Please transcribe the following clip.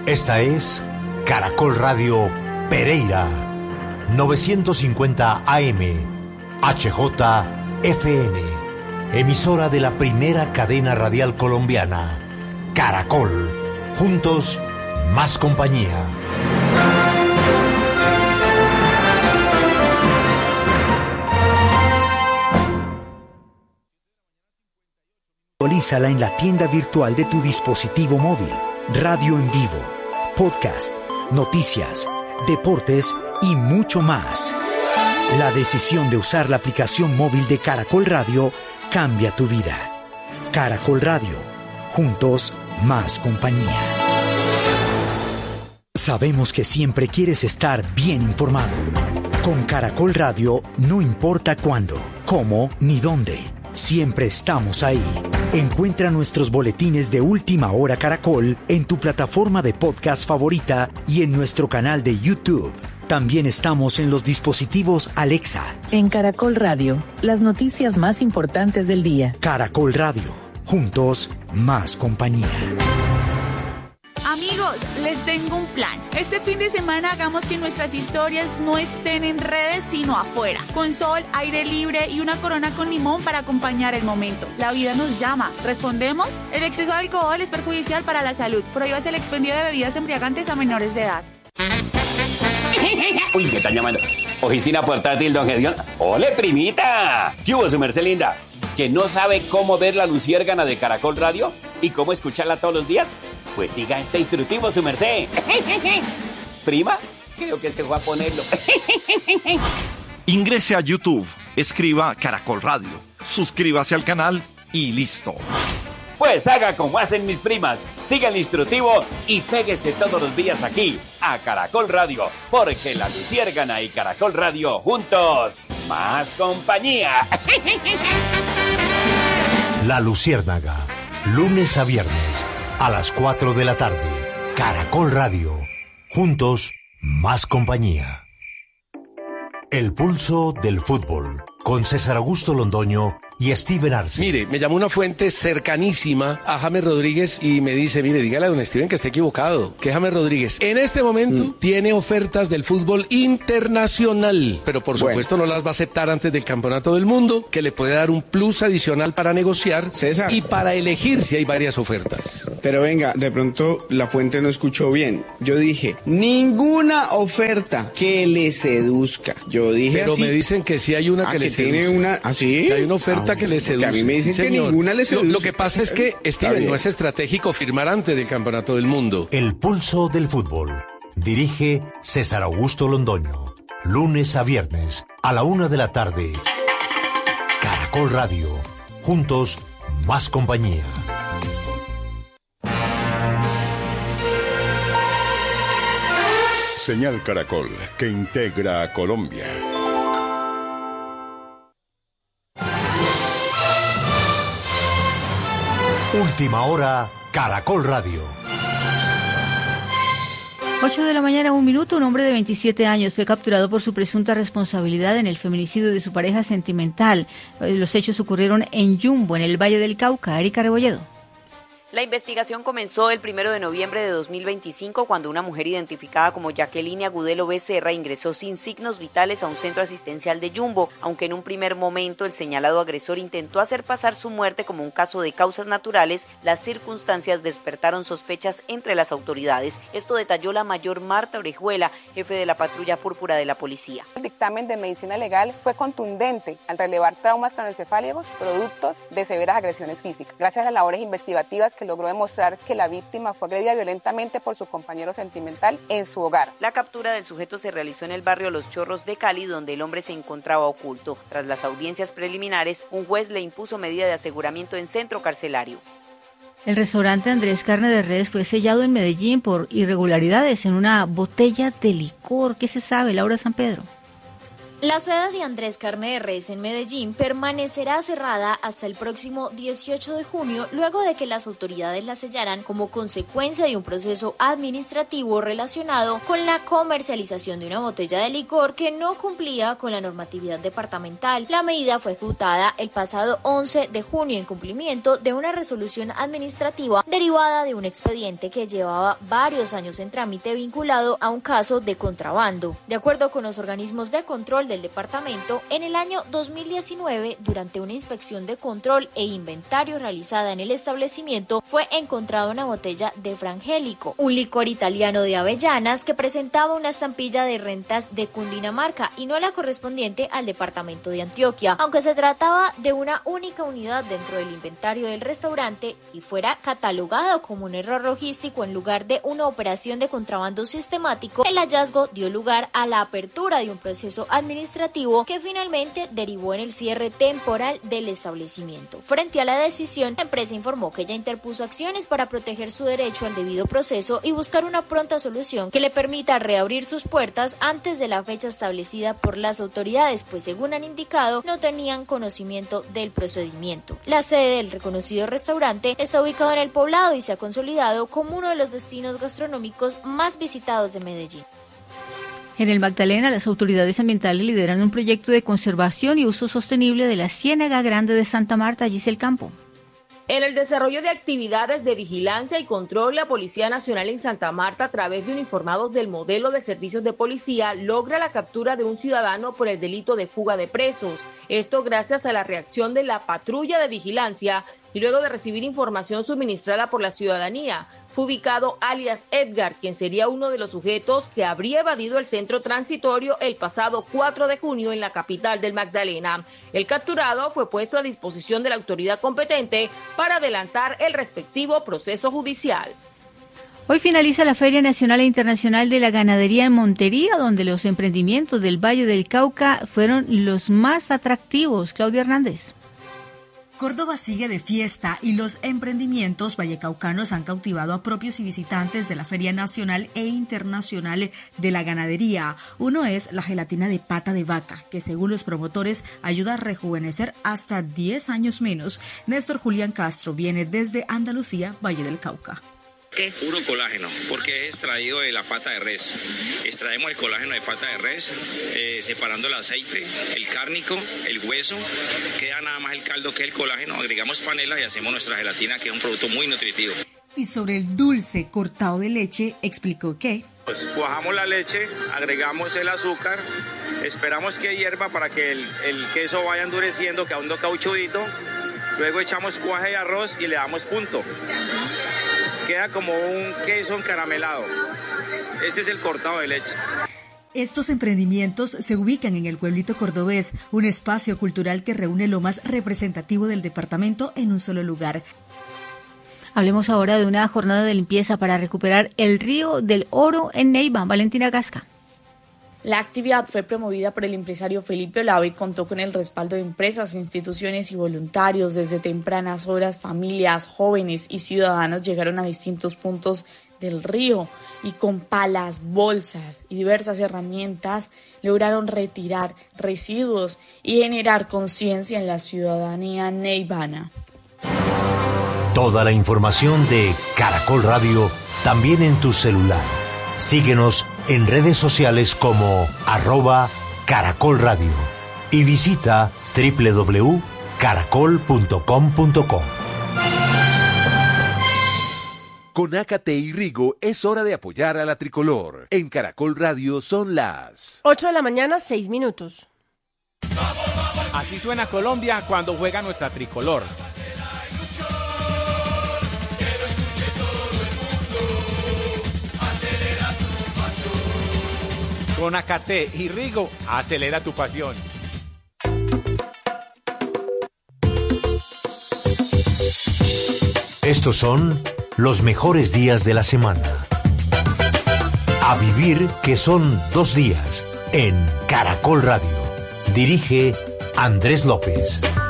Esta es Caracol Radio Pereira, 950 AM, HJFN, emisora de la primera cadena radial colombiana, Caracol, juntos, más compañía. Actualízala en la tienda virtual de tu dispositivo móvil. Radio en vivo, podcast, noticias, deportes y mucho más. La decisión de usar la aplicación móvil de Caracol Radio cambia tu vida. Caracol Radio, juntos, más compañía. Sabemos que siempre quieres estar bien informado. Con Caracol Radio no importa cuándo, cómo ni dónde. Siempre estamos ahí. Encuentra nuestros boletines de Última Hora Caracol en tu plataforma de podcast favorita y en nuestro canal de YouTube. También estamos en los dispositivos Alexa. En Caracol Radio, las noticias más importantes del día. Caracol Radio, juntos, más compañía. Amigos, les tengo un plan. Este fin de semana hagamos que nuestras historias no estén en redes, sino afuera. Con sol, aire libre y una corona con limón para acompañar el momento. La vida nos llama. ¿Respondemos? El exceso de alcohol es perjudicial para la salud. Prohíbase el expendio de bebidas embriagantes a menores de edad. Uy, me están llamando. Oficina portátil, don Gedeón. ¡Ole, primita! ¿Qué hubo, su merced linda? ¿Que no sabe cómo ver la luciérgana de Caracol Radio y cómo escucharla todos los días? Pues siga este instructivo, su merced. ¿Prima? Creo que se fue a ponerlo. Ingrese a YouTube, escriba Caracol Radio, suscríbase al canal y listo. Pues haga como hacen mis primas, siga el instructivo y péguese todos los días aquí, a Caracol Radio, porque la luciérgana y Caracol Radio juntos, más compañía. La Luciérnaga, lunes a viernes, a las 4 de la tarde, Caracol Radio, juntos, más compañía. El pulso del fútbol, con César Augusto Londoño y Steven Arce. Mire, me llamó una fuente cercanísima a James Rodríguez y me dice, mire, dígale a don Steven que está equivocado, que James Rodríguez en este momento tiene ofertas del fútbol internacional, pero por supuesto no las va a aceptar antes del Campeonato del Mundo, que le puede dar un plus adicional para negociar, César, y para elegir si hay varias ofertas. Pero venga, de pronto la fuente no escuchó bien. Yo dije, ninguna oferta que le seduzca. Yo dije pero así. me dicen que sí hay una que le seduzca. Tiene una, ¿así? Que hay una oferta que le seduce. A mí me dicen que ninguna le seduce. Lo que pasa es que, Steven, no es estratégico firmar antes del Campeonato del Mundo. El pulso del fútbol. Dirige César Augusto Londoño. Lunes a viernes, a la 1 de la tarde. Caracol Radio. Juntos, más compañía. Señal Caracol, que integra a Colombia. Última hora, Caracol Radio. 8 de la mañana, 1 minuto. Un hombre de 27 años fue capturado por su presunta responsabilidad en el feminicidio de su pareja sentimental. Los hechos ocurrieron en Yumbo, en el Valle del Cauca. Erika Rebolledo. La investigación comenzó el 1 de noviembre de 2025 cuando una mujer identificada como Jacqueline Agudelo Becerra ingresó sin signos vitales a un centro asistencial de Yumbo, aunque en un primer momento el señalado agresor intentó hacer pasar su muerte como un caso de causas naturales. Las circunstancias despertaron sospechas entre las autoridades. Esto detalló la mayor Marta Orejuela, jefe de la patrulla púrpura de la policía. El dictamen de medicina legal fue contundente al relevar traumas craneoencefálicos productos de severas agresiones físicas. Gracias a labores investigativas que logró demostrar que la víctima fue agredida violentamente por su compañero sentimental en su hogar. La captura del sujeto se realizó en el barrio Los Chorros de Cali, donde el hombre se encontraba oculto. Tras las audiencias preliminares, un juez le impuso medida de aseguramiento en centro carcelario. El restaurante Andrés Carne de Res fue sellado en Medellín por irregularidades en una botella de licor. ¿Qué se sabe, Laura San Pedro? La sede de Andrés Carne de Res en Medellín permanecerá cerrada hasta el próximo 18 de junio, luego de que las autoridades la sellaran como consecuencia de un proceso administrativo relacionado con la comercialización de una botella de licor que no cumplía con la normatividad departamental. La medida fue ejecutada el pasado 11 de junio en cumplimiento de una resolución administrativa derivada de un expediente que llevaba varios años en trámite vinculado a un caso de contrabando. De acuerdo con los organismos de control del departamento, en el año 2019, durante una inspección de control e inventario realizada en el establecimiento, fue encontrada una botella de Frangélico, un licor italiano de avellanas que presentaba una estampilla de rentas de Cundinamarca y no la correspondiente al departamento de Antioquia, aunque se trataba de una única unidad dentro del inventario del restaurante y fuera catalogado como un error logístico en lugar de una operación de contrabando sistemático. El hallazgo dio lugar a la apertura de un proceso administrativo que finalmente derivó en el cierre temporal del establecimiento. Frente a la decisión, la empresa informó que ya interpuso acciones para proteger su derecho al debido proceso y buscar una pronta solución que le permita reabrir sus puertas antes de la fecha establecida por las autoridades, pues según han indicado, no tenían conocimiento del procedimiento. La sede del reconocido restaurante está ubicada en El Poblado y se ha consolidado como uno de los destinos gastronómicos más visitados de Medellín. En el Magdalena, las autoridades ambientales lideran un proyecto de conservación y uso sostenible de la Ciénaga Grande de Santa Marta, Giselle Campo. En el desarrollo de actividades de vigilancia y control, la Policía Nacional en Santa Marta, a través de uniformados del modelo de servicios de policía, logra la captura de un ciudadano por el delito de fuga de presos. Esto gracias a la reacción de la patrulla de vigilancia y luego de recibir información suministrada por la ciudadanía. Fue ubicado alias Edgar, quien sería uno de los sujetos que habría evadido el centro transitorio el pasado 4 de junio en la capital del Magdalena. El capturado fue puesto a disposición de la autoridad competente para adelantar el respectivo proceso judicial. Hoy finaliza la Feria Nacional e Internacional de la Ganadería en Montería, donde los emprendimientos del Valle del Cauca fueron los más atractivos. Claudia Hernández. Córdoba sigue de fiesta y los emprendimientos vallecaucanos han cautivado a propios y visitantes de la Feria Nacional e Internacional de la Ganadería. Uno es la gelatina de pata de vaca, que según los promotores ayuda a rejuvenecer hasta 10 años menos. Néstor Julián Castro viene desde Andalucía, Valle del Cauca. Puro colágeno, porque es extraído de la pata de res. Extraemos el colágeno de pata de res, separando el aceite, el cárnico, el hueso, queda nada más el caldo que el colágeno, agregamos panela y hacemos nuestra gelatina, que es un producto muy nutritivo. Y sobre el dulce cortado de leche, explicó que pues cuajamos la leche, agregamos el azúcar, esperamos que hierva para que el queso vaya endureciendo, quedando cauchudito, luego echamos cuaje de arroz y le damos punto. Queda como un queso encaramelado. Ese es el cortado de leche. Estos emprendimientos se ubican en el pueblito cordobés, un espacio cultural que reúne lo más representativo del departamento en un solo lugar. Hablemos ahora de una jornada de limpieza para recuperar el río del Oro en Neiva. Valentina Gasca. La actividad fue promovida por el empresario Felipe Olavo y contó con el respaldo de empresas, instituciones y voluntarios. Desde tempranas horas, familias, jóvenes y ciudadanos llegaron a distintos puntos del río y con palas, bolsas y diversas herramientas lograron retirar residuos y generar conciencia en la ciudadanía neivana. Toda la información de Caracol Radio también en tu celular. Síguenos en redes sociales como @Caracol Radio y visita www.caracol.com.co. Con Ácate y Rigo es hora de apoyar a la tricolor. En Caracol Radio son las 8 de la mañana, 6 minutos. Así suena Colombia cuando juega nuestra tricolor. Con Ácate y Rigo, acelera tu pasión. Estos son los mejores días de la semana. A vivir, que son 2 días, en Caracol Radio. Dirige Andrés López.